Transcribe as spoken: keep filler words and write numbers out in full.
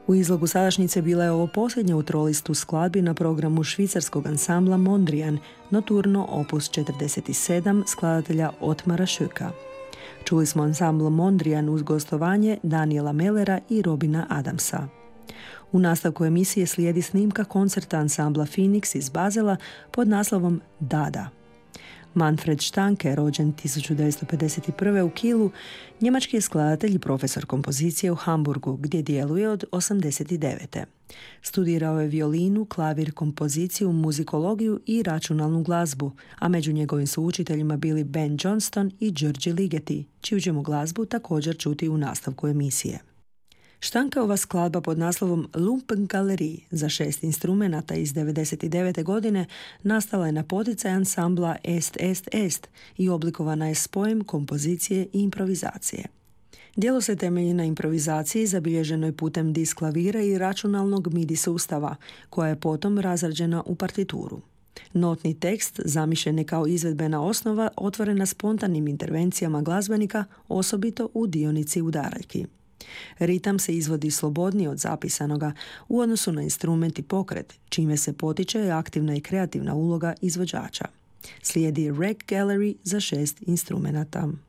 U izlogu sadašnjice bila je ovo posljednja u trolistu skladbi na programu švicarskog ansambla Mondrian, noturno opus četrdeset sedam skladatelja Otmara Šuka. Čuli smo ansambl Mondrian uz gostovanje Daniela Mellera i Robina Adamsa. U nastavku emisije slijedi snimka koncerta ansambla Phoenix iz Bazela pod naslovom Dada. Manfred Stanke, rođen tisuću devetsto pedeset prve u Kielu, njemački je skladatelj i profesor kompozicije u Hamburgu, gdje djeluje od osamdeset devete. Studirao je violinu, klavir, kompoziciju, muzikologiju i računalnu glazbu, a među njegovim su učiteljima bili Ben Johnston i György Ligeti, čiju ćemo glazbu također čuti u nastavku emisije. Štankeova skladba pod naslovom Lumpengalerie za šest instrumenata iz devedeset devete. godine nastala je na poticaj ansambla Est Est Est i oblikovana je spojem kompozicije i improvizacije. Djelo se temelji na improvizaciji zabilježenoj putem disk klavira i računalnog midi sustava, koja je potom razrađena u partituru. Notni tekst zamišljen je kao izvedbena osnova otvorena spontanim intervencijama glazbenika, osobito u dionici udaraljki. Ritam se izvodi slobodnije od zapisanoga u odnosu na instrument i pokret, čime se potiče aktivna i kreativna uloga izvođača. Slijedi Rag Gallery za šest instrumenata.